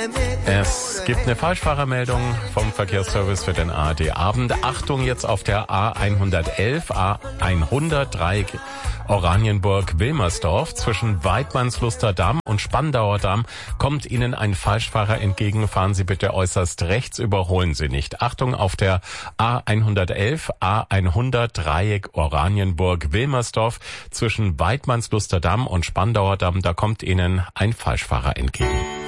Es gibt eine Falschfahrermeldung vom Verkehrsservice für den ARD-Abend. Achtung jetzt auf der A111, A100 Dreieck Oranienburg-Wilmersdorf. Zwischen Weidmannsluster Damm und Spandauer Damm kommt Ihnen ein Falschfahrer entgegen. Fahren Sie bitte äußerst rechts, überholen Sie nicht. Achtung auf der A111, A100 Dreieck Oranienburg-Wilmersdorf. Zwischen Weidmannsluster Damm und Spandauer Damm, da kommt Ihnen ein Falschfahrer entgegen.